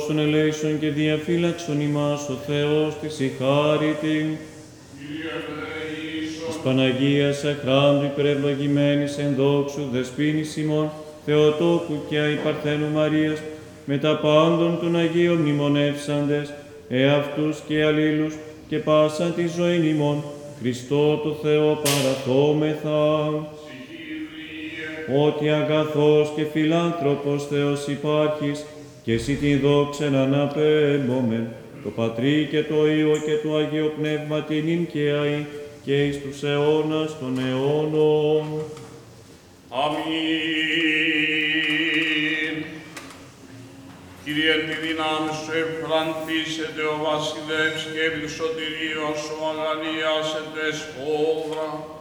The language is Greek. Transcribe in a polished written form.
Στον ελέησον και διαφύλαξον ημάς ο Θεός της η χάριτη. Της Παναγίας αχράντου υπερευλογημένης εν δόξου δεσποίνης ημών Θεοτόκου και αϊπαρθένου Μαρίας με τα πάντων των Αγίων μνημονεύσαντες εαυτούς και αλλήλους και πάσα τη ζωή ημών Χριστό το Θεό παραθόμεθα. Ότι αγαθός και φιλάνθρωπος Θεός υπάρχεις και εσύ την δόξεν αναπέμπομεν, το Πατρί και το Υιό και το Αγίο Πνεύμα την ίν και αΐ και εις τους αιώνας των αιώνων. Αμήν. Κύριε, τη δύναμη σου εφραντήσετε ο βασιλεύς και επί σωτηρίος σου αγαλιάσετε σφόδρα.